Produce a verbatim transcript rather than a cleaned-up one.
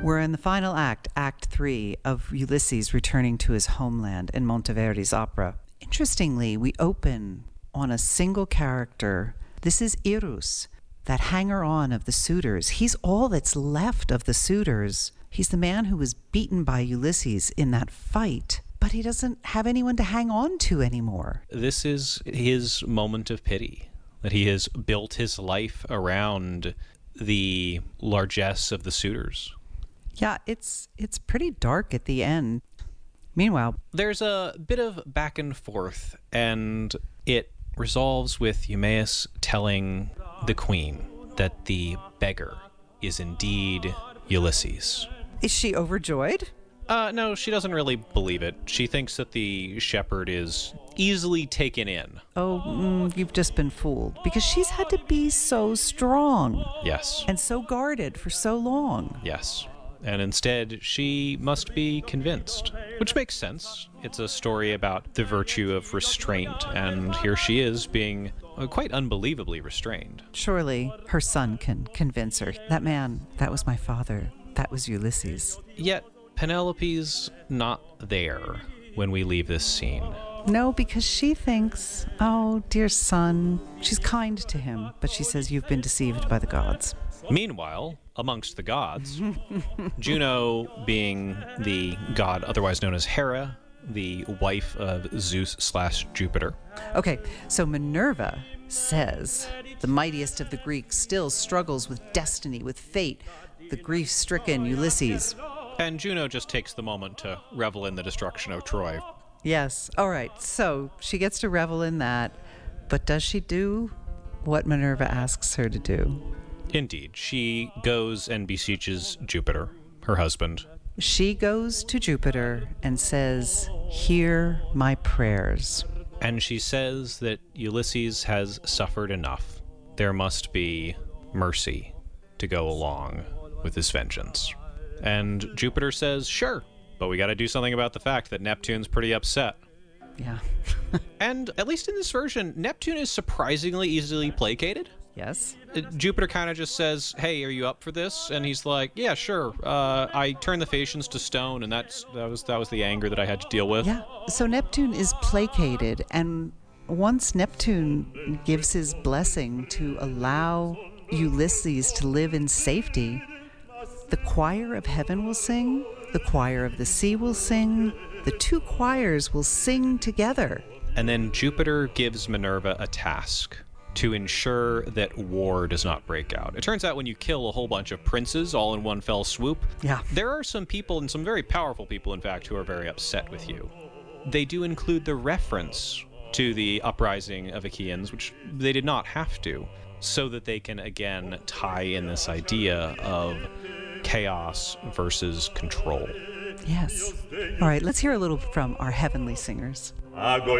We're in the final act, Act Three, of Ulysses returning to his homeland in Monteverdi's opera. Interestingly, we open on a single character. This is Irus, that hanger-on of the suitors. He's all that's left of the suitors. He's the man who was beaten by Ulysses in that fight, but he doesn't have anyone to hang on to anymore. This is his moment of pity, that he has built his life around the largesse of the suitors. Yeah, it's it's pretty dark at the end. Meanwhile, there's a bit of back and forth, and it resolves with Eumaeus telling the queen that the beggar is indeed Ulysses. Is she overjoyed? Uh, no, she doesn't really believe it. She thinks that the shepherd is easily taken in. Oh, mm, you've just been fooled. Because she's had to be so strong. Yes. And so guarded for so long. Yes. And instead, she must be convinced, which makes sense. It's a story about the virtue of restraint, and here she is being uh, quite unbelievably restrained. Surely her son can convince her. That man, that was my father. That was Ulysses. Yet, Penelope's not there when we leave this scene. No, because she thinks, oh, dear son, she's kind to him, but she says, you've been deceived by the gods. Meanwhile, amongst the gods, Juno, being the god otherwise known as Hera, the wife of Zeus slash Jupiter. Okay, so Minerva says, the mightiest of the Greeks still struggles with destiny, with fate, the grief-stricken Ulysses. And Juno just takes the moment to revel in the destruction of Troy. Yes. All right. So she gets to revel in that. But does she do what Minerva asks her to do? Indeed. She goes and beseeches Jupiter, her husband. She goes to Jupiter and says, hear my prayers. And she says that Ulysses has suffered enough. There must be mercy to go along with his vengeance. And Jupiter says, sure, but we got to do something about the fact that Neptune's pretty upset. Yeah. And at least in this version, Neptune is surprisingly easily placated. Yes. Uh, Jupiter kind of just says, hey, are you up for this? And he's like, yeah, sure. Uh, I turned the Phaeacians to stone, and that's that was that was the anger that I had to deal with. Yeah. So Neptune is placated, and once Neptune gives his blessing to allow Ulysses to live in safety, the choir of heaven will sing, the choir of the sea will sing, the two choirs will sing together. And then Jupiter gives Minerva a task to ensure that war does not break out. It turns out when you kill a whole bunch of princes all in one fell swoop, yeah, there are some people, and some very powerful people, in fact, who are very upset with you. They do include the reference to the uprising of Achaeans, which they did not have to, so that they can, again, tie in this idea of chaos versus control. Yes. All right, let's hear a little from our heavenly singers.